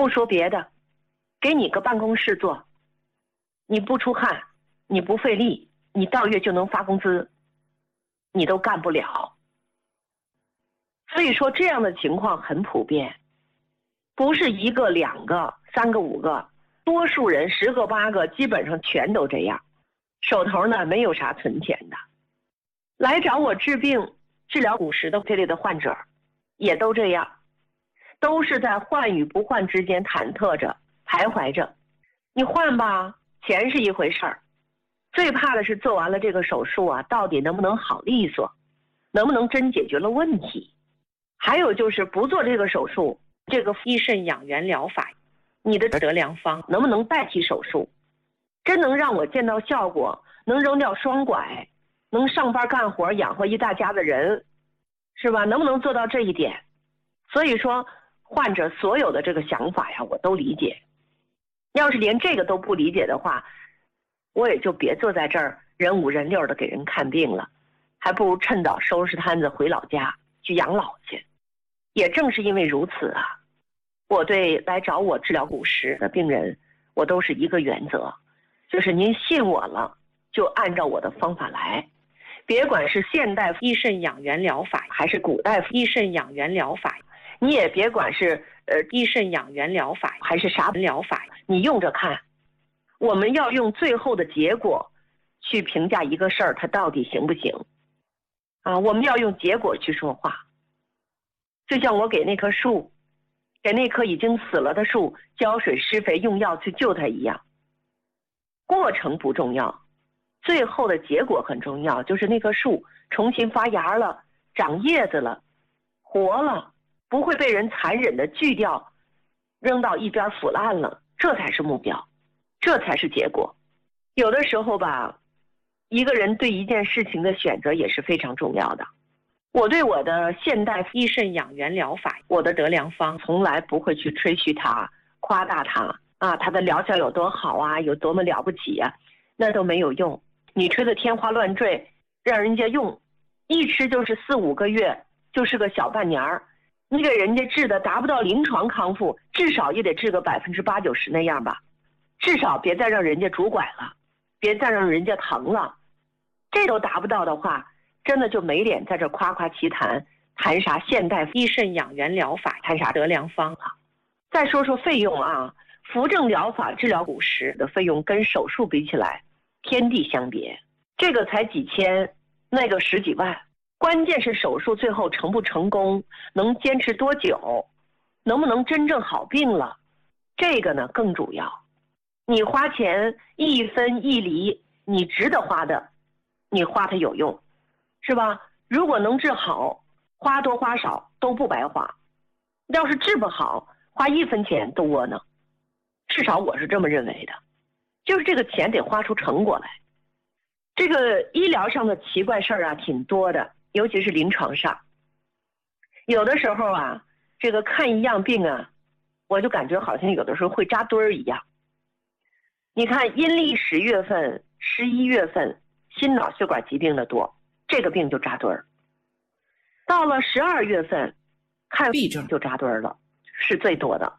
不说别的，给你个办公室做，你不出汗，你不费力，你到月就能发工资，你都干不了。所以说这样的情况很普遍，不是一个、两个、三个、五个，多数人10个8个基本上全都这样，手头呢没有啥存钱的。来找我治病治疗骨石的这类的患者也都这样，都是在换与不换之间忐忑着徘徊着。你换吧，钱是一回事儿，最怕的是做完了这个手术啊，到底能不能好利索，能不能真解决了问题。还有就是不做这个手术，这个益肾养元疗法，你的得良方能不能代替手术，真能让我见到效果，能扔掉双拐，能上班干活养活一大家的人，是吧？能不能做到这一点？所以说患者所有的这个想法呀，我都理解。要是连这个都不理解的话，我也就别坐在这儿人五人六的给人看病了，还不如趁早收拾摊子回老家去养老去。也正是因为如此啊，我对来找我治疗骨石的病人，我都是一个原则，就是您信我了，就按照我的方法来，别管是现代益肾养元疗法还是古代益肾养元疗法，你也别管是益肾养元疗法还是啥疗法，你用着看。我们要用最后的结果去评价一个事儿它到底行不行啊？我们要用结果去说话。就像我给那棵树，给那棵已经死了的树浇水施肥用药去救它一样，过程不重要，最后的结果很重要，就是那棵树重新发芽了，长叶子了，活了，不会被人残忍的锯掉，扔到一边腐烂了，这才是目标，这才是结果。有的时候吧，一个人对一件事情的选择也是非常重要的。我对我的现代益肾养元疗法，我的得良方从来不会去吹嘘它，夸大它啊，它的疗效有多好啊，有多么了不起啊，那都没有用。你吹得天花乱坠，让人家用，一吃就是4、5个月，就是个小半年儿。你给人家治的达不到临床康复，至少也得治个80%、90%那样吧，至少别再让人家拄拐了，别再让人家疼了。这都达不到的话，真的就没脸在这夸夸其谈，谈啥现代益肾养元疗法，谈啥得良方了。再说说费用啊，扶正疗法治疗骨石的费用跟手术比起来天地相别，这个才几千，那个10几万。关键是手术最后成不成功，能坚持多久，能不能真正好病了，这个呢更主要。你花钱一分一厘，你值得花的，你花它有用，是吧？如果能治好，花多花少都不白花。要是治不好，花1分钱都窝囊，至少我是这么认为的。就是这个钱得花出成果来。这个医疗上的奇怪事儿啊挺多的，尤其是临床上。有的时候啊，这个看一样病啊，我就感觉好像有的时候会扎堆儿一样。你看阴历10月份、11月份心脑血管疾病的多，这个病就扎堆儿。到了12月份，看痹症就扎堆儿了，是最多的。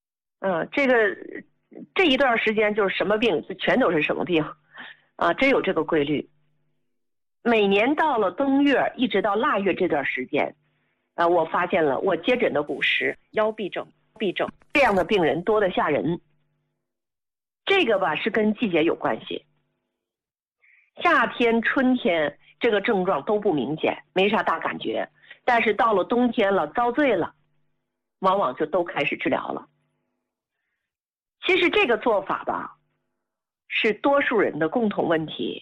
这一段时间就是什么病全都是什么病啊，真有这个规律。每年到了冬月一直到腊月这段时间，我发现了我接诊的骨石、腰痹症这样的病人多得吓人。这个吧是跟季节有关系，夏天、春天这个症状都不明显，没啥大感觉，但是到了冬天了，遭罪了，往往就都开始治疗了。其实这个做法吧，是多数人的共同问题。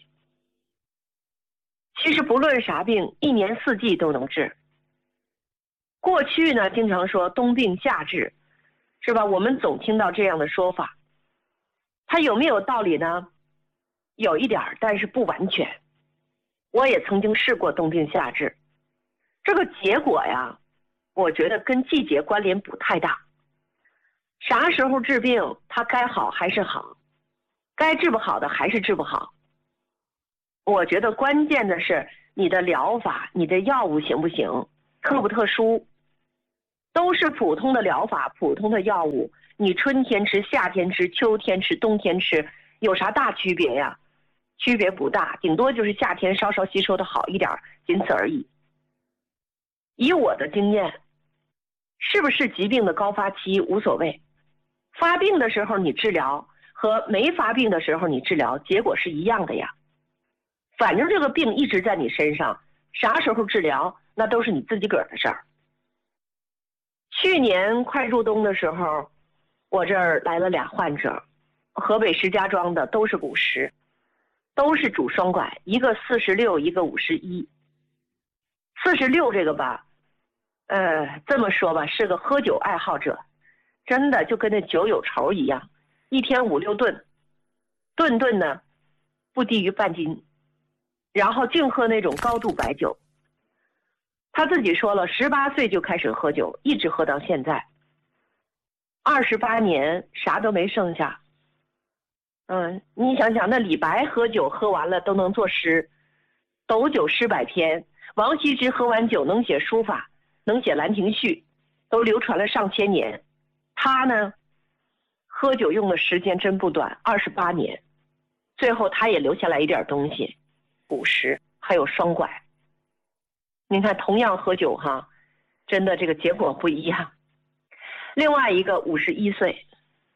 其实不论啥病，一年4季都能治。过去呢，经常说冬病夏治，是吧？我们总听到这样的说法，它有没有道理呢？有一点，但是不完全。我也曾经试过冬病夏治，这个结果呀，我觉得跟季节关联不太大。啥时候治病，它该好还是好，该治不好的还是治不好。我觉得关键的是你的疗法，你的药物行不行，特不特殊。都是普通的疗法、普通的药物， 你春天吃、夏天吃、秋天吃、冬天吃，有啥大区别呀？区别不大，顶多就是夏天稍稍吸收的好一点，仅此而已。以我的经验，是不是疾病的高发期无所谓，发病的时候你治疗和没发病的时候你治疗，结果是一样的呀。反正这个病一直在你身上，啥时候治疗那都是你自己个儿的事儿。去年快入冬的时候，我这儿来了俩患者，河北石家庄的，都是50，都是拄双拐，一个46，一个51。46这个吧，这么说吧，是个喝酒爱好者，真的就跟那酒有仇一样，一天5、6顿，顿顿呢不低于半斤，然后净喝那种高度白酒。他自己说了，18岁就开始喝酒，一直喝到现在，28年啥都没剩下。你想想，那李白喝酒喝完了都能作诗，斗酒诗百篇；王羲之喝完酒能写书法，能写兰亭序，都流传了上千年。他呢，喝酒用的时间真不短，28年，最后他也留下来一点东西，50，还有双拐。您看，同样喝酒哈，真的这个结果不一样。另外一个51岁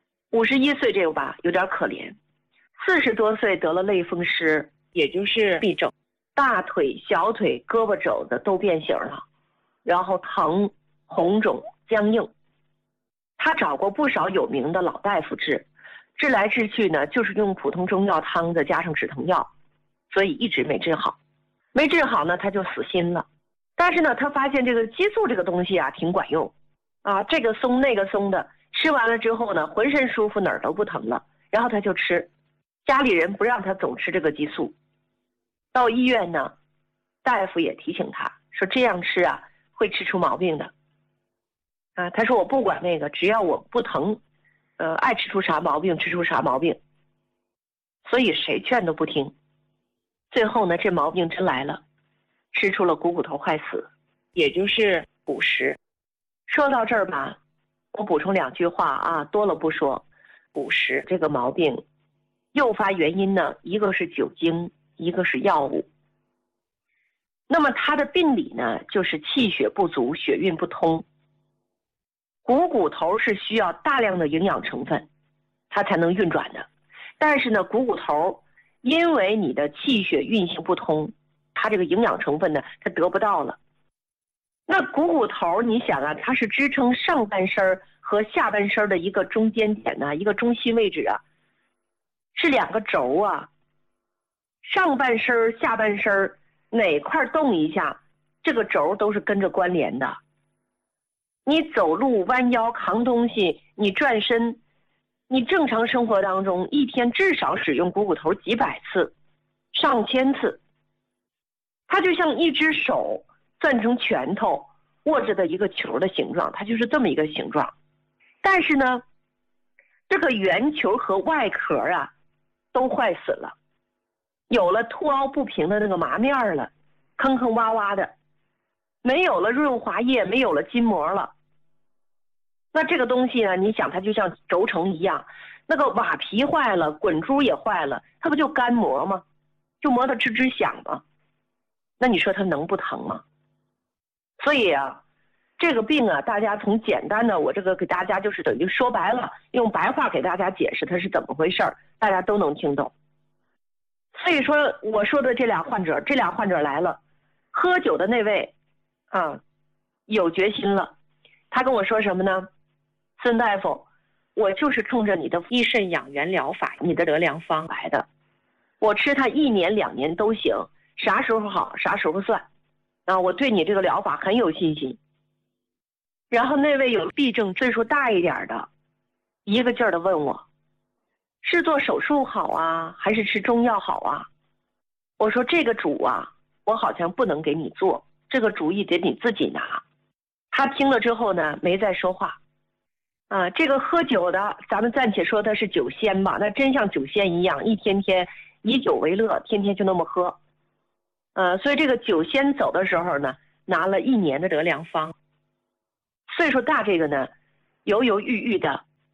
，51岁这个吧有点可怜，40多岁得了类风湿，也就是臂肘，大腿、小腿、胳膊肘的都变形了，然后疼、红肿、僵硬。他找过不少有名的老大夫治来治去呢，就是用普通中药汤子加上止疼药，所以一直没治好。没治好呢，他就死心了。但是呢，他发现这个激素这个东西啊挺管用啊，这个松那个松的，吃完了之后呢，浑身舒服，哪儿都不疼了。然后他就吃，家里人不让他总吃这个激素。到医院呢，大夫也提醒他说这样吃啊会吃出毛病的。他说我不管那个，只要我不疼，爱吃出啥毛病吃出啥毛病。所以谁劝都不听。最后呢，这毛病真来了，吃出了股骨头坏死，也就是50。说到这儿吧，我补充2句话啊，多了不说。50这个毛病诱发原因呢，一个是酒精，一个是药物。那么它的病理呢，就是气血不足，血运不通。股骨头是需要大量的营养成分，它才能运转的。但是呢，股骨头因为你的气血运行不通，它这个营养成分呢，它得不到了。那股骨头你想啊，它是支撑上半身和下半身的一个中间点呢，一个中心位置啊，是2个轴啊。上半身下半身哪块动一下，这个轴都是跟着关联的。你走路弯腰扛东西，你转身，你正常生活当中一天至少使用股骨头几百次，上千次。它就像一只手攥成拳头握着的一个球的形状，它就是这么一个形状。但是呢，这个圆球和外壳啊都坏死了，有了凸凹不平的那个麻面了，坑坑洼洼的，没有了润滑液，没有了筋膜了。那这个东西呢，你想它就像轴承一样，那个瓦皮坏了，滚珠也坏了，它不就干磨吗？就磨得吱吱响吗？那你说它能不疼吗？所以啊，这个病啊，大家从简单的我这个给大家就是等于说白了，用白话给大家解释它是怎么回事，大家都能听懂。所以说我说的这俩患者来了，喝酒的那位啊有决心了，他跟我说什么呢？孙大夫，我就是冲着你的益肾养元疗法，你的得良方来的，我吃它1年2年都行，啥时候好啥时候算啊，我对你这个疗法很有信心。然后那位有痹症岁数大一点的，一个劲儿的问我，是做手术好啊，还是吃中药好啊？我说这个主啊，我好像不能给你做，这个主意得你自己拿。他听了之后呢，没再说话。这个喝酒的，咱们暂且说他是酒仙吧，那真像酒仙一样，一天天以酒为乐，天天就那么喝。所以这个酒仙走的时候呢，拿了1年的得良方。岁数大这个呢，犹犹豫豫的，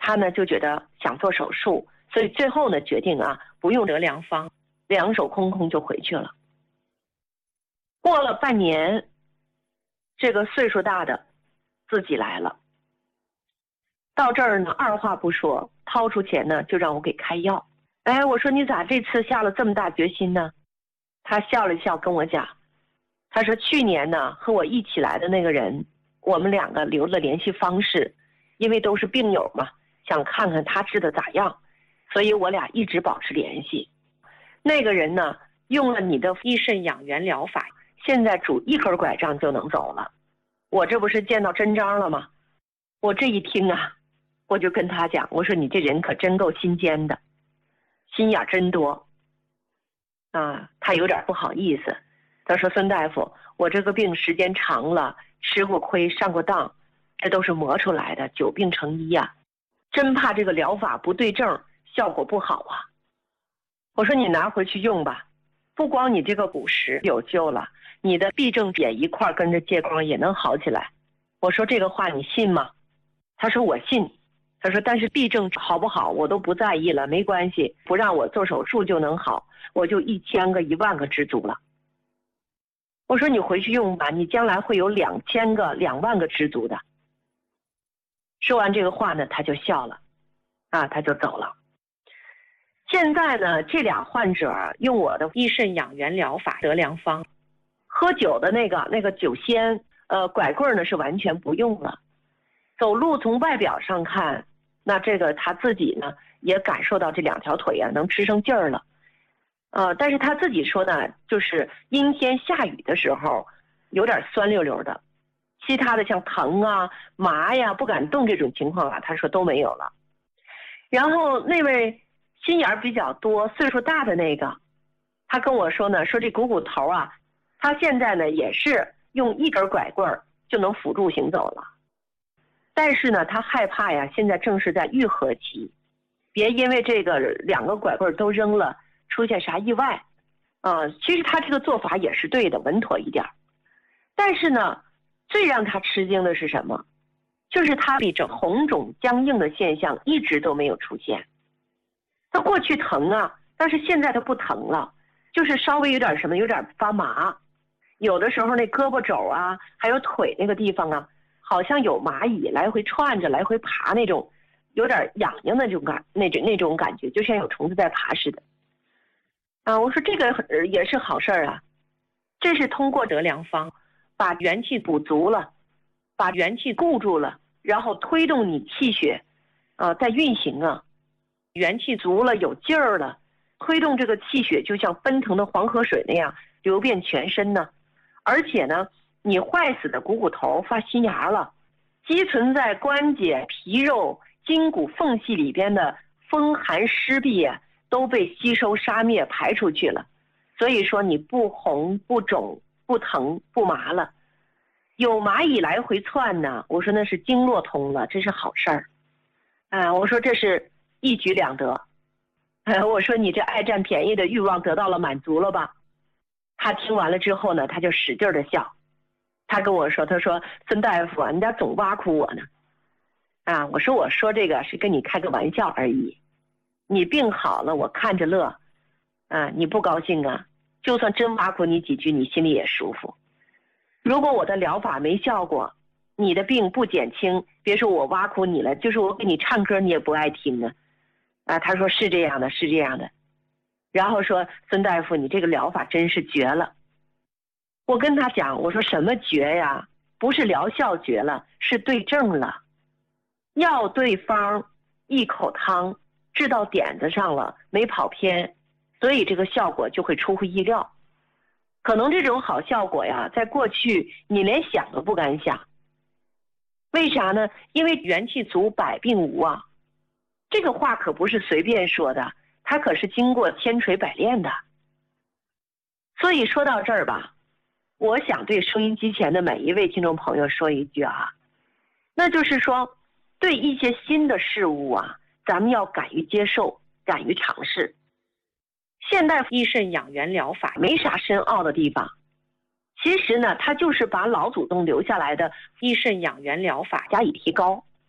他呢就觉得想做手术，所以最后呢决定不用得良方，两手空空就回去了。过了半年，这个岁数大的自己来了，到这儿呢二话不说，掏出钱呢就让我给开药。我说你咋这次下了这么大决心呢？他笑了笑跟我讲，他说去年呢和我一起来的那个人，我们两个留了联系方式，因为都是病友嘛，想看看他治的咋样，所以我俩一直保持联系。那个人呢用了你的益肾养元疗法，现在拄一根拐杖就能走了。我这不是见到真章了吗？我这一听我就跟他讲，我说你这人可真够心尖的，心眼真多他有点不好意思，他说孙大夫，我这个病时间长了，吃过亏上过当，这都是磨出来的，久病成医真怕这个疗法不对症，效果不好我说你拿回去用吧，不光你这个骨石有救了，你的痹症点一块跟着借光也能好起来。我说这个话你信吗？他说我信。他说但是痹症好不好我都不在意了，没关系，不让我做手术就能好，我就1000个10000个知足了。我说你回去用吧，你将来会有2000个20000个知足的。说完这个话呢，他就笑了他就走了。现在呢这俩患者用我的益肾养元疗法得良方，喝酒的那个酒仙拐棍呢是完全不用了，走路从外表上看，那这个他自己呢也感受到这2条腿能支上劲儿了但是他自己说呢，就是阴天下雨的时候有点酸溜溜的，其他的像疼麻呀不敢动这种情况他说都没有了。然后那位心眼比较多岁数大的那个，他跟我说呢，说这股头他现在呢也是用一根拐棍就能辅助行走了，但是呢他害怕现在正是在愈合期，别因为这个2个拐棍都扔了出现啥意外其实他这个做法也是对的，稳妥一点。但是呢最让他吃惊的是什么？就是他比这红肿僵硬的现象一直都没有出现。他过去疼但是现在他不疼了，就是稍微有点什么有点发麻，有的时候那胳膊肘还有腿那个地方好像有蚂蚁来回串着来回爬，那种有点痒痒的那种感觉，就像有虫子在爬似的我说这个也是好事这是通过得良方把元气补足了，把元气固住了，然后推动你气血在运行元气足了有劲儿了，推动这个气血就像奔腾的黄河水那样流遍全身呢。而且呢你坏死的股头发新芽了，积存在关节皮肉筋骨缝隙里边的风寒湿痹都被吸收杀灭排出去了，所以说你不红不肿不疼不麻了。有蚂蚁来回窜呢，我说那是经络通了，这是好事儿我说这是一举两得我说你这爱占便宜的欲望得到了满足了吧？他听完了之后呢，他就使劲的笑，他跟我说，他说孙大夫你咋总挖苦我呢我说这个是跟你开个玩笑而已，你病好了我看着乐你不高兴就算真挖苦你几句你心里也舒服。如果我的疗法没效果，你的病不减轻，别说我挖苦你了，就是我给你唱歌你也不爱听他说是这样的是这样的，然后说孙大夫你这个疗法真是绝了。我跟他讲，我说什么绝呀？不是疗效绝了，是对症了，药对方，一口汤治到点子上了，没跑偏，所以这个效果就会出乎意料。可能这种好效果在过去你连想都不敢想。为啥呢？因为元气足百病无这个话可不是随便说的，它可是经过千锤百炼的。所以说到这儿吧，我想对收音机前的每一位听众朋友说一句那就是说对一些新的事物咱们要敢于接受，敢于尝试。现代益肾养元疗法没啥深奥的地方，其实呢它就是把老祖宗留下来的益肾养元疗法加以提高，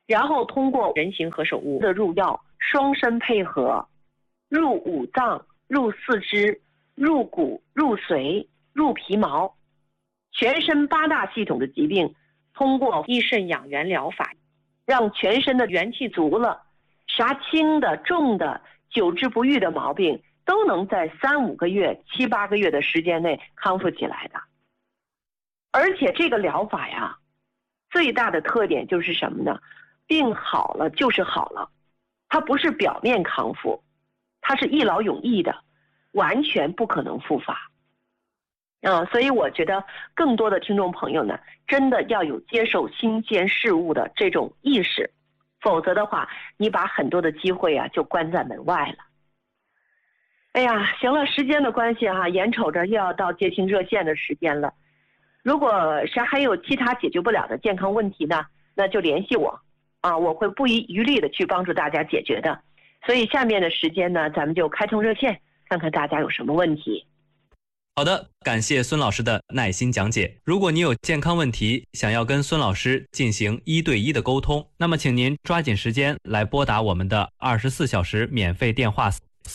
然后通过人形何首乌的入药，双身配合，入五脏、入四肢、入骨、入髓、入皮毛，全身8大系统的疾病，通过益肾养元疗法，让全身的元气足了，啥轻的、重的、久治不愈的毛病，都能在3、5个月、7、8个月的时间内康复起来的。而且这个疗法呀，最大的特点就是什么呢？病好了就是好了，它不是表面康复，它是一劳永逸的，完全不可能复发。所以我觉得更多的听众朋友呢，真的要有接受新鲜事物的这种意识，否则的话，你把很多的机会啊就关在门外了。哎呀，行了，时间的关系哈，眼瞅着又要到接听热线的时间了。如果谁还有其他解决不了的健康问题呢，那就联系我啊，我会不遗余力的去帮助大家解决的。所以下面的时间呢，咱们就开通热线，看看大家有什么问题。 好的，感谢孙老师的耐心讲解。如果你有健康问题，想要跟孙老师进行1对1的沟通，那么请您抓紧时间来拨打我们的24小时免费电话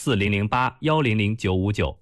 4008-100-959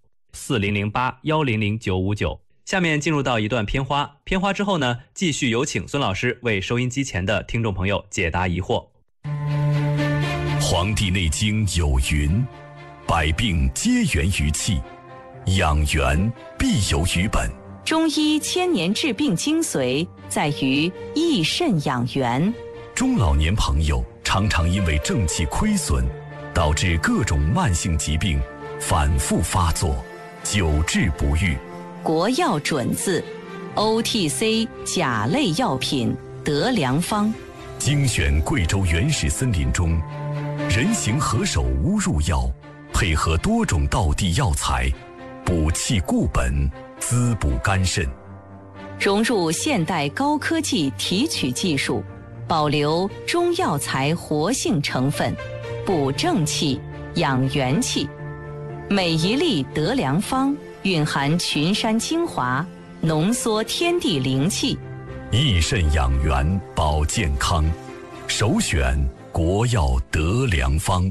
4008-100-959。下面进入到一段片花，片花之后呢，继续有请孙老师为收音机前的听众朋友解答疑惑。 黄帝内经有云，百病皆源于气，养元必有于本。 中医千年治病精髓在于益肾养元。 中老年朋友常常因为正气亏损，导致各种慢性疾病反复发作，久治不愈。 国药准字 OTC 甲类药品德良方， 精选贵州原始森林中人形何首乌入药，配合多种道地药材，补气固本，滋补肝肾， 融入现代高科技提取技术，保留中药材活性成分，补正气养元气。每一粒德良方蕴含群山精华，浓缩天地灵气， 益肾养元保健康，首选国药德良方。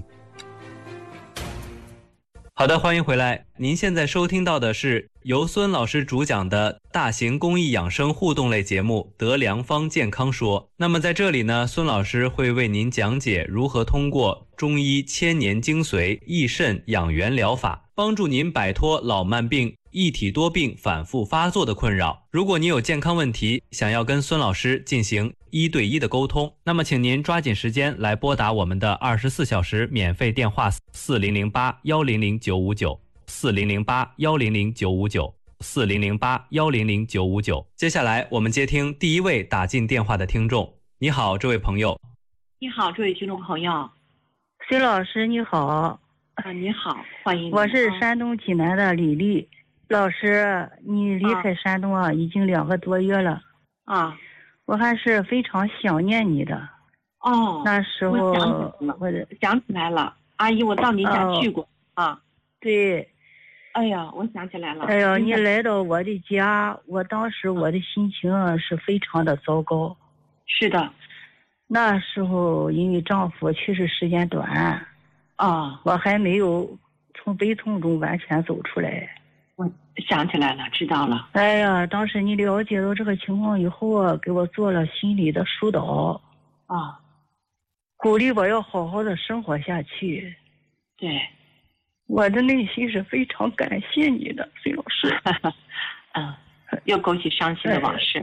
好的，欢迎回来。您现在收听到的是由孙老师主讲的大型公益养生互动类节目《德良方健康说》。那么在这里呢，孙老师会为您讲解如何通过中医千年精髓益肾养元疗法，帮助您摆脱老慢病、一体多病反复发作的困扰。如果你有健康问题，想要跟孙老师进行1对1的沟通，那么请您抓紧时间来拨打我们的24小时免费电话4008-100-959 4008-100-959 4008-100-959。接下来我们接听第一位打进电话的听众。你好，这位朋友。 你好，这位听众朋友。 孙老师你好。 你好，欢迎你。 我是山东济南的李丽。老师，你离开山东已经2个多月了。我还是非常想念你的。那时候我想起来了，阿姨，我到你家去过。 对。 哎呀，我想起来了。 哎呀，你来到我的家，我当时我的心情是非常的糟糕。 是的。 那时候因为丈夫去世时间短，我还没有从悲痛中完全走出来。 我想起来了，知道了。 哎呀，当时你了解到这个情况以后，给我做了心理的疏导，鼓励我要好好的生活下去。 对， 我的内心是非常感谢你的，孙老师。 又勾起伤心的往事。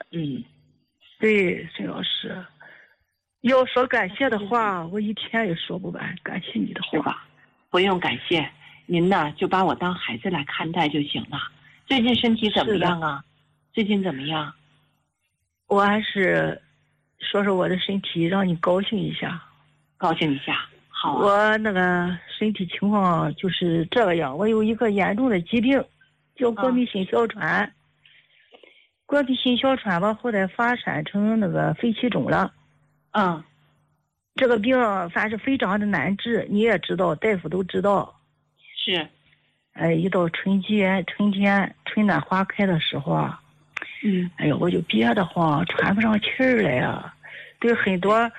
对，孙老师，要说感谢的话，我一天也说不完。感谢你的话。 是吧？不用感谢，您呢就把我当孩子来看待就行了。最近身体怎么样啊？最近怎么样？ 我还是说说我的身体，让你高兴一下。 高兴一下，好啊。 我那个身体情况就是这个样，我有一个严重的疾病，叫过敏性哮喘。过敏性哮喘吧，后来发展成那个肺气肿了。这个病反正非常的难治，你也知道，大夫都知道。 是。 一到春天春暖花开的时候哎呀，我就憋得慌，喘不上气儿来对很多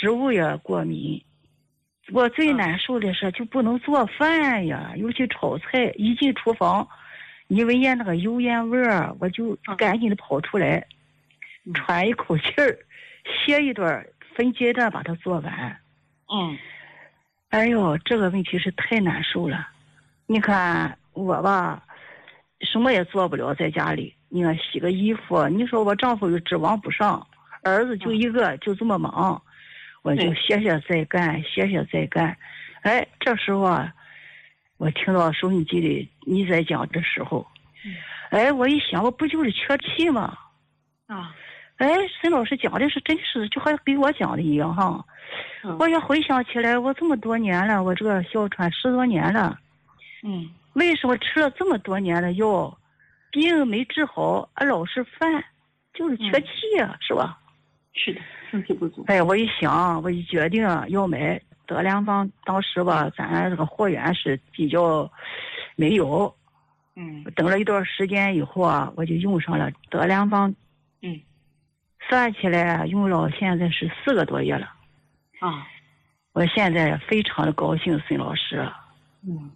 食物也过敏。我最难受的是就不能做饭呀，尤其炒菜，一进厨房，一闻见那个油烟味儿，我就赶紧的跑出来，喘一口气儿，歇一段，分阶段把它做完。哎呦，这个问题是太难受了。你看我吧，什么也做不了，在家里，你看洗个衣服，你说我丈夫又指望不上，儿子就一个，就这么忙，我就歇歇再干，歇歇再干。哎，这时候啊，我听到收音机里你在讲的时候，哎，我一想，我不就是缺气吗？哎，沈老师讲的是真是就好像给我讲的一样哈。我也回想起来，我这么多年了，我这个哮喘10多年了。为什么吃了这么多年的药，病没治好，老是犯，就是缺气呀，是吧？ 是的，肾气不足。 哎，我一想，我一决定要买德良芳，当时吧，咱这个货源是比较没有。等了一段时间以后啊，我就用上了德良芳。算起来用了现在是4个多月了。我现在非常的高兴，孙老师。